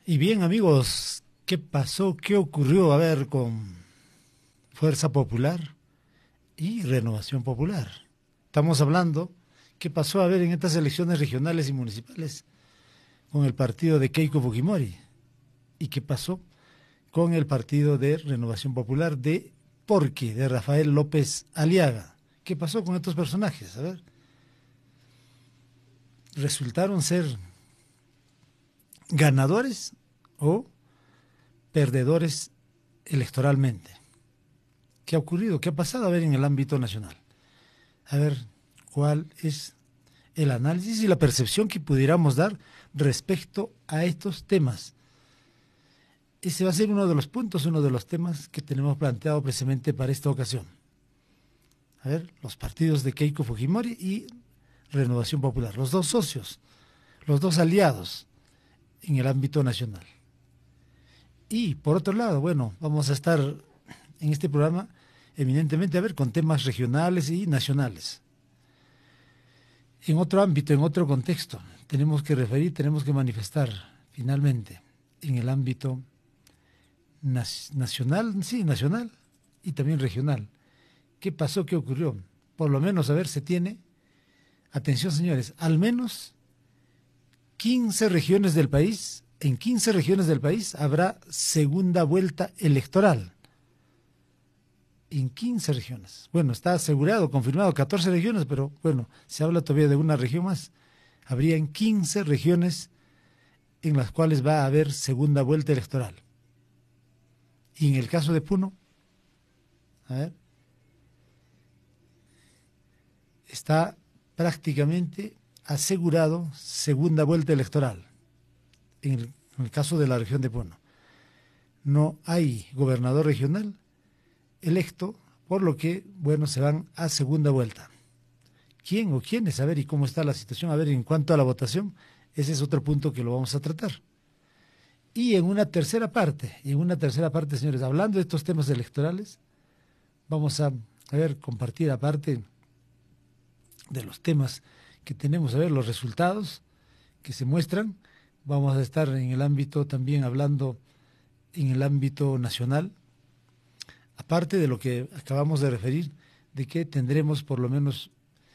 Y bien, amigos, ¿qué pasó? ¿Qué ocurrió? A ver, con Fuerza Popular y Renovación Popular. Estamos hablando, ¿qué pasó? A ver, en estas elecciones regionales y municipales con el partido de Keiko Fujimori. ¿Y qué pasó con el partido de Renovación Popular de Porqui, de Rafael López Aliaga? ¿Qué pasó con estos personajes? A ver, ¿resultaron ser ganadores o perdedores electoralmente? ¿Qué ha ocurrido? ¿Qué ha pasado? A ver, en el ámbito nacional. A ver, ¿cuál es el análisis y la percepción que pudiéramos dar respecto a estos temas? Ese va a ser uno de los puntos, uno de los temas que tenemos planteado precisamente para esta ocasión. A ver, los partidos de Keiko Fujimori y Renovación Popular, los dos socios, los dos aliados en el ámbito nacional. Y por otro lado, bueno, vamos a estar en este programa eminentemente, a ver, con temas regionales y nacionales. En otro ámbito, en otro contexto, tenemos que referir, tenemos que manifestar finalmente en el ámbito nacional, sí, nacional y también regional. ¿Qué pasó? ¿Qué ocurrió? Por lo menos, a ver, se tiene, atención señores, al menos 15 regiones del país, en 15 regiones del país habrá segunda vuelta electoral. En 15 regiones. Bueno, está asegurado, confirmado 14 regiones, pero bueno, se habla todavía de una región más. Habría en 15 regiones en las cuales va a haber segunda vuelta electoral. Y en el caso de Puno, a ver, está prácticamente asegurado segunda vuelta electoral. En el caso de la región de Puno. No hay gobernador regional electo, por lo que, bueno, se van a segunda vuelta. ¿Quién o quiénes? A ver, y cómo está la situación. A ver, en cuanto a la votación, ese es otro punto que lo vamos a tratar. Y en una tercera parte, señores, hablando de estos temas electorales, vamos a ver, compartir aparte de los temas que tenemos, a ver, los resultados que se muestran. Vamos a estar en el ámbito también hablando en el ámbito nacional, aparte de lo que acabamos de referir, de que tendremos por lo menos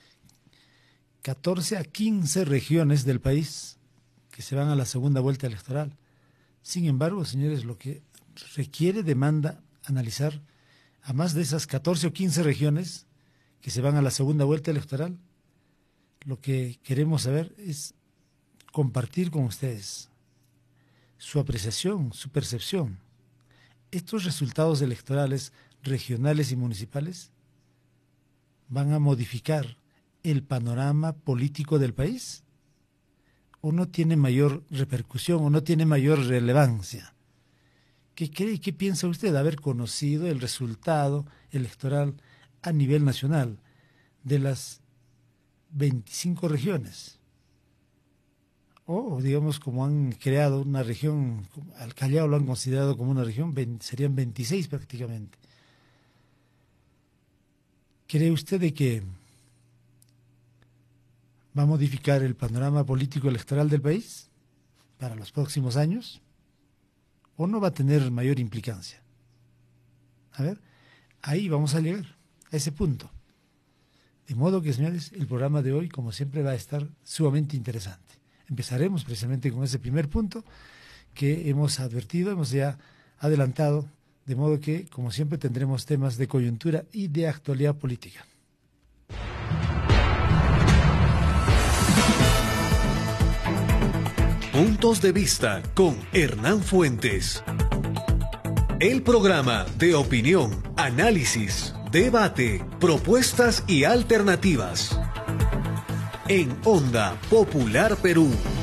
14 a 15 regiones del país que se van a la segunda vuelta electoral. Sin embargo, señores, lo que requiere, demanda analizar a más de esas 14 o 15 regiones que se van a la segunda vuelta electoral, lo que queremos saber es compartir con ustedes su apreciación, su percepción. ¿Estos resultados electorales regionales y municipales van a modificar el panorama político del país? ¿O no tiene mayor repercusión o no tiene mayor relevancia? ¿Qué cree y qué piensa usted de haber conocido el resultado electoral a nivel nacional de las 25 regiones? O, digamos, como han creado una región, al Callao lo han considerado como una región, serían 26 prácticamente. ¿Cree usted de que va a modificar el panorama político electoral del país para los próximos años? ¿O no va a tener mayor implicancia? A ver, ahí vamos a llegar, a ese punto. De modo que, señores, el programa de hoy, como siempre, va a estar sumamente interesante. Empezaremos precisamente con ese primer punto que hemos advertido, hemos ya adelantado, de modo que, como siempre, tendremos temas de coyuntura y de actualidad política. Puntos de vista con Hernán Fuentes. El programa de opinión, análisis, debate, propuestas y alternativas. En Onda Popular Perú.